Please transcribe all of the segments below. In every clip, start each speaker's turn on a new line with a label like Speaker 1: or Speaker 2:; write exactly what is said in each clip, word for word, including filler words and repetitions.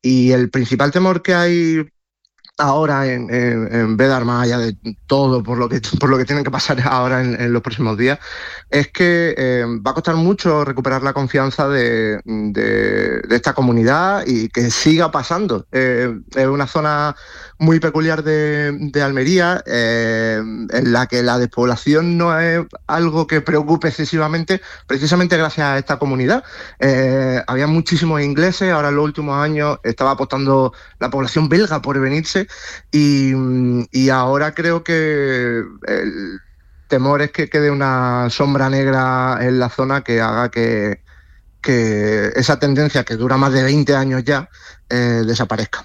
Speaker 1: y el principal temor que hay ahora en, en, en Bédar, más allá de todo por lo que, por lo que tienen que pasar ahora en, en los próximos días, es que eh, va a costar mucho recuperar la confianza de, de, de esta comunidad y que siga pasando. Eh, es una zona muy peculiar de, de Almería, eh, en la que la despoblación no es algo que preocupe excesivamente, precisamente gracias a esta comunidad. Eh, había muchísimos ingleses, ahora en los últimos años estaba apostando la población belga por venirse, y, y ahora creo que el temor es que quede una sombra negra en la zona que haga que, que esa tendencia, que dura más de veinte años ya, eh, desaparezca.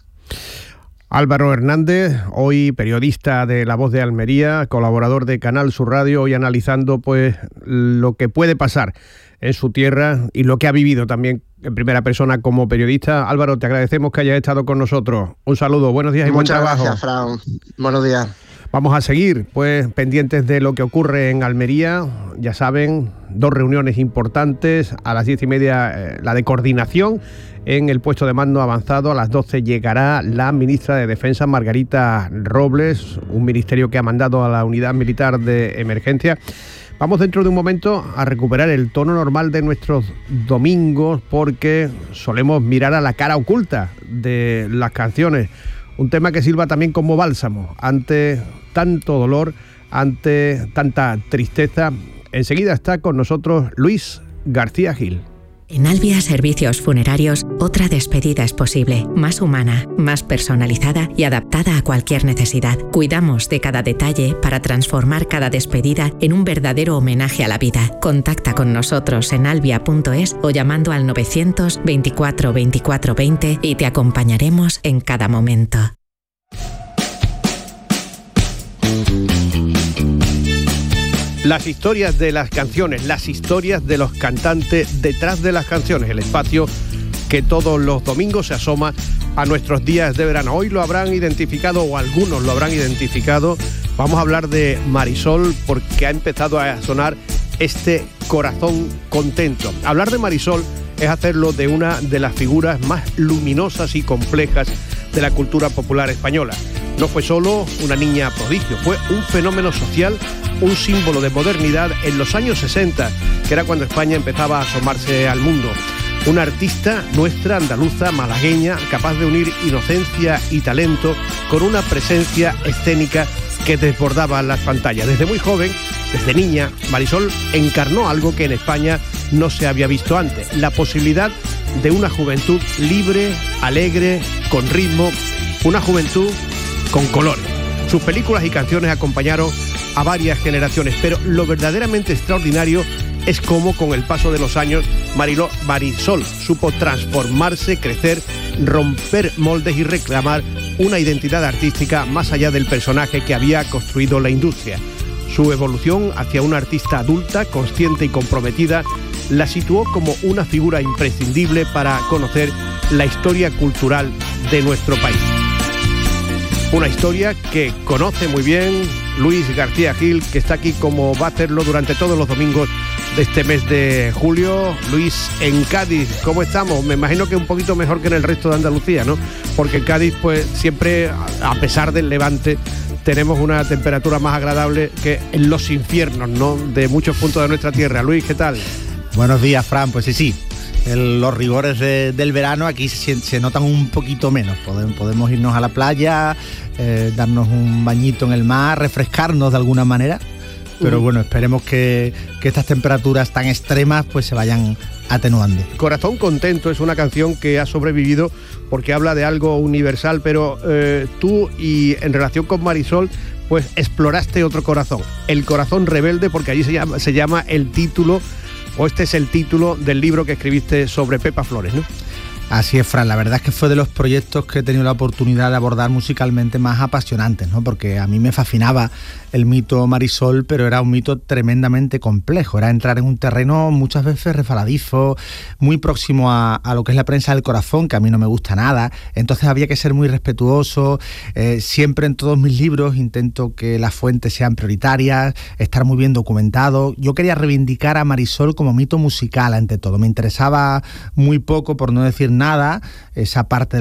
Speaker 2: Álvaro Hernández, hoy periodista de La Voz de Almería, colaborador de Canal Sur Radio, hoy analizando pues lo que puede pasar en su tierra y lo que ha vivido también en primera persona como periodista. Álvaro, te agradecemos que hayas estado con nosotros. Un saludo, buenos días y
Speaker 1: Muchas
Speaker 2: buen trabajo.
Speaker 1: Muchas gracias, Fran. Buenos días.
Speaker 2: Vamos a seguir, pues, pendientes de lo que ocurre en Almería. Ya saben, dos reuniones importantes. A las diez y media, eh, la de coordinación en el puesto de mando avanzado. A las doce llegará la ministra de Defensa, Margarita Robles, un ministerio que ha mandado a la Unidad Militar de Emergencia. Vamos dentro de un momento a recuperar el tono normal de nuestros domingos, porque solemos mirar a la cara oculta de las canciones. Un tema que sirva también como bálsamo ante tanto dolor, ante tanta tristeza. Enseguida está con nosotros Luis García Gil.
Speaker 3: En Albia Servicios Funerarios, otra despedida es posible, más humana, más personalizada y adaptada a cualquier necesidad. Cuidamos de cada detalle para transformar cada despedida en un verdadero homenaje a la vida. Contacta con nosotros en albia punto es o llamando al novecientos veinticuatro veinticuatro veinte y te acompañaremos en cada momento.
Speaker 2: Las historias de las canciones, las historias de los cantantes detrás de las canciones, el espacio que todos los domingos se asoma a nuestros días de verano. Hoy lo habrán identificado, o algunos lo habrán identificado. Vamos a hablar de Marisol, porque ha empezado a sonar este Corazón Contento. Hablar de Marisol es hacerlo de una de las figuras más luminosas y complejas de la cultura popular española. No fue solo una niña prodigio, fue un fenómeno social, un símbolo de modernidad en los años sesenta, que era cuando España empezaba a asomarse al mundo. Una artista nuestra, andaluza, malagueña, capaz de unir inocencia y talento con una presencia escénica que desbordaba las pantallas. Desde muy joven, desde niña, Marisol encarnó algo que en España no se había visto antes: la posibilidad de una juventud libre, alegre, con ritmo, una juventud con colores. Sus películas y canciones acompañaron a varias generaciones, pero lo verdaderamente extraordinario es cómo, con el paso de los años, Marilo, Marisol supo transformarse, crecer, romper moldes y reclamar una identidad artística más allá del personaje que había construido la industria. Su evolución hacia una artista adulta, consciente y comprometida, la situó como una figura imprescindible para conocer la historia cultural de nuestro país. Una historia que conoce muy bien Luis García Gil, que está aquí como va a hacerlo durante todos los domingos de este mes de julio. Luis, en Cádiz, ¿cómo estamos? Me imagino que un poquito mejor que en el resto de Andalucía, ¿no? Porque en Cádiz, pues siempre, a pesar del levante, tenemos una temperatura más agradable que en los infiernos, ¿no?, de muchos puntos de nuestra tierra. Luis, ¿qué tal?
Speaker 4: Buenos días, Fran. Pues sí, sí. El, los rigores de, del verano aquí se, se notan un poquito menos. Podemos, podemos irnos a la playa, eh, darnos un bañito en el mar, refrescarnos de alguna manera. Pero bueno, esperemos que, que estas temperaturas tan extremas pues se vayan atenuando.
Speaker 2: Corazón Contento es una canción que ha sobrevivido porque habla de algo universal, pero eh, tú, y en relación con Marisol, pues exploraste otro corazón, el corazón rebelde, porque allí se llama, se llama el título, o este es el título del libro que escribiste sobre Pepa Flores, ¿no?
Speaker 4: Así es, Fran, la verdad es que fue de los proyectos que he tenido la oportunidad de abordar musicalmente más apasionantes, ¿no? Porque a mí me fascinaba el mito Marisol, pero era un mito tremendamente complejo, era entrar en un terreno muchas veces resbaladizo, muy próximo a, a lo que es la prensa del corazón, que a mí no me gusta nada, entonces había que ser muy respetuoso. Eh, siempre en todos mis libros intento que las fuentes sean prioritarias, estar muy bien documentado. Yo quería reivindicar a Marisol como mito musical ante todo, me interesaba muy poco, por no decir nada, esa parte